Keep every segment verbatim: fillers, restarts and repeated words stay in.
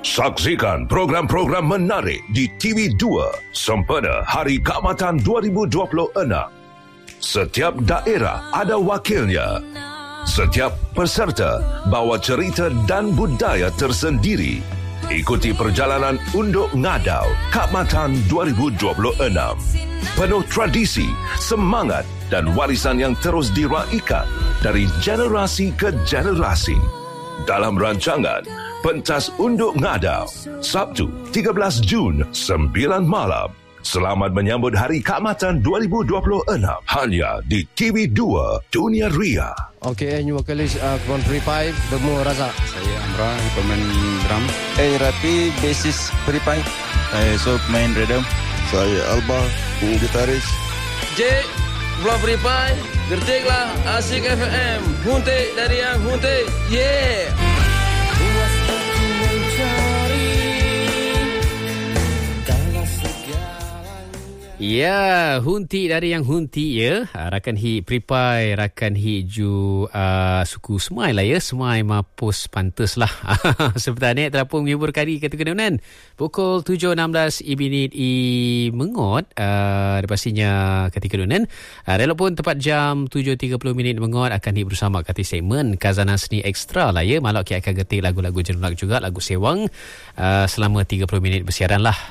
Saksikan program-program menarik di T V dua sempena Hari Keamatan dua ribu dua puluh enam. Setiap daerah ada wakilnya. Setiap peserta bawa cerita dan budaya tersendiri. Ikuti perjalanan Unduk Ngadau Keamatan dua ribu dua puluh enam. Penuh tradisi, semangat dan warisan yang terus diraikan dari generasi ke generasi. Dalam rancangan Pentas Unduk Ngadau, Sabtu tiga belas Jun, sembilan malam. Selamat menyambut Hari Keamatan dua ribu dua puluh enam hanya di T V dua Dunia Ria. Okey, ini vokalis uh, Country Free Five, Bemu Razak. Saya Amra, pemain drum. Eh, Rapi, bassist Free Five. Saya Sob, main rhythm. Saya Alba, gitaris. J, Vlog Free Five, gertiklah Asik F M. Huntik dari yang huntik, yeah. Ya, hunti dari yang hunti ya. Rakan hi Pripai, rakan hi ju uh, suku Semai lah ya. Semai mapus pantas lah. Sebentar ni terapung menghibur kari kata kedunan. Pukul tujuh enam belas I minit I mengot. Uh, pastinya kata kedunan. Uh, Walaupun tepat jam tujuh tiga puluh minit mengot akan hi bersama kata segmen Khazanah Seni Ekstra lah ya. Malak ki akan getik lagu-lagu jenulak juga, lagu sewang uh, selama tiga puluh minit bersiaran lah.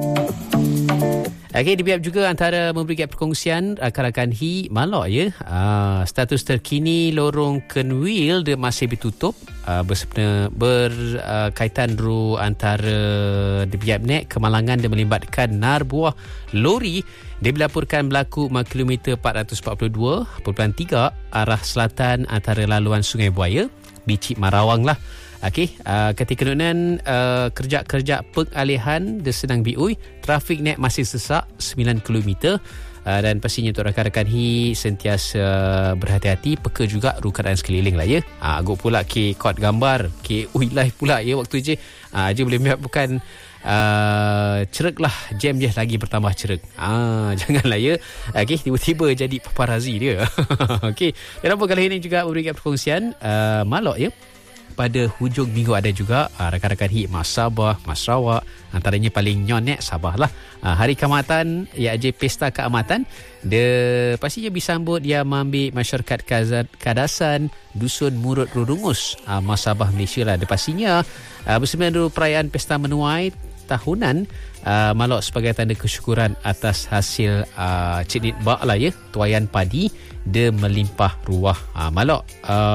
Okey, dibiap juga antara memberi perkongsian rakan-rakan hi malak ya. Uh, status terkini lorong Kenwil dia masih ditutup uh, bersempena berkaitan uh, ru antara dibiap nek kemalangan dia melibatkan nar buah lori dia dilaporkan berlaku kilometer empat ratus empat puluh dua perpuluhan tiga arah selatan antara laluan Sungai Buaya Bicik Marawang lah. Okey, uh, ketika kedunan uh, kerja-kerja pengalihan dia sedang biui, trafik net masih sesak sembilan kilometer uh, dan pastinya untuk rakan-rakan hi sentiasa berhati-hati, peka juga rukaan sekeliling lah ya. Uh, agak pula ke kod gambar, ke ui live pula ya waktu je. Uh, je boleh lihat bukan uh, cerek lah, jam je lagi bertambah cerek. Ah, janganlah ya. Okey, tiba-tiba jadi paparazi dia. Okey, dan apa kali ini juga memberikan perkongsian uh, malak ya. Pada hujung minggu ada juga uh, rakan-rakan hi Mas Sabah, Mas Sarawak, antaranya paling nyonek Sabah lah. Uh, hari Keamatan, iaitu Pesta Keamatan, dia pastinya disambut dia mengambil masyarakat Kadasan, Dusun Murut Rurungus, uh, Mas Sabah Malaysia lah. Dia pastinya uh, bersama perayaan Pesta Menuai tahunan uh, malak sebagai tanda kesyukuran atas hasil uh, ciknit bak lah ya, tuayan padi dia melimpah ruah. uh, malak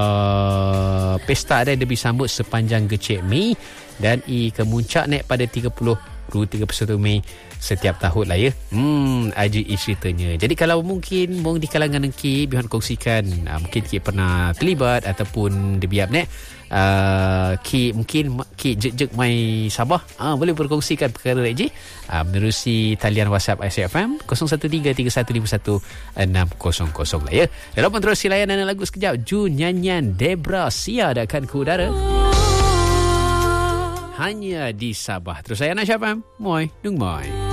uh, pesta ada dia disambut sepanjang gecek Mei dan i kemuncak naik pada tiga puluh tiga puluh satu Mei setiap tahun lah ya. Hmm, aja ceritanya. Jadi kalau mungkin mung di kalangan engki bihan kongsikan uh, mungkin ki pernah terlibat ataupun dibiap nek Uh, ki mungkin ki jek-jek mai Sabah uh, boleh berkongsikan perkara je uh, menerusi talian WhatsApp I C F M kosong satu tiga tiga satu lima satu enam kosong kosong lah ya. Dan lepas terus layanan lagu sekejap Ju nyanyian Debra Sia akan ke udara hanya di Sabah. Terus saya Nasyafam Moi Dung Moi.